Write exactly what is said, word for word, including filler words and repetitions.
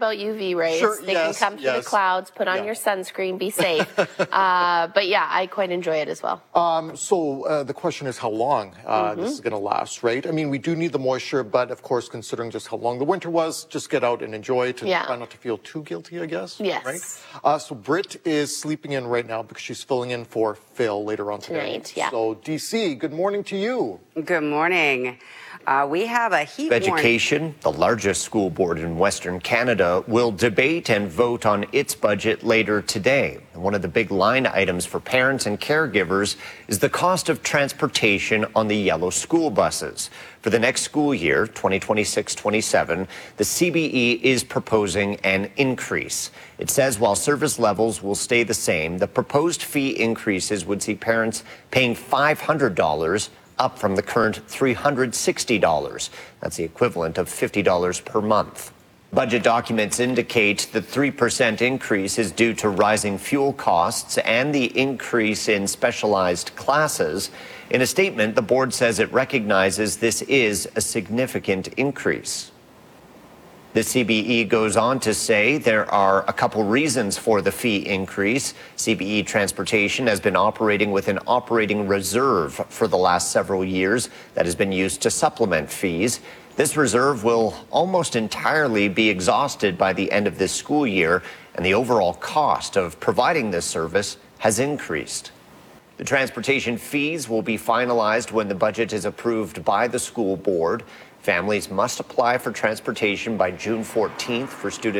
About U V rays. Sure, they yes, can come through yes. the clouds, put on Yeah. your sunscreen, be safe. uh, but yeah, I quite enjoy it as well. Um, so uh, the question is how long uh, Mm-hmm. this is going to last, right? I mean, we do need the moisture, but of course, considering just how long the winter was, just get out and enjoy it and Yeah. try not to feel too guilty, I guess. Yes. Right? Uh, so Britt is sleeping in right now because she's filling in for Phil later on today. Tonight, yeah. So D C, good morning to you. Good morning. Uh, we have a heat warning. Education, the largest school board in Western Canada, will debate and vote on its budget later today. And one of the big line items for parents and caregivers is the cost of transportation on the yellow school buses. For the next school year, twenty twenty-six twenty-seven, the C B E is proposing an increase. It says while service levels will stay the same, the proposed fee increases would see parents paying five hundred dollars, up from the current three hundred sixty dollars. That's the equivalent of fifty dollars per month. Budget documents indicate the three percent increase is due to rising fuel costs and the increase in specialized classes. In a statement, the board says it recognizes this is a significant increase. The C B E goes on to say there are a couple reasons for the fee increase. C B E Transportation has been operating with an operating reserve for the last several years that has been used to supplement fees. This reserve will almost entirely be exhausted by the end of this school year, and the overall cost of providing this service has increased. The transportation fees will be finalized when the budget is approved by the school board. Families must apply for transportation by June fourteenth for students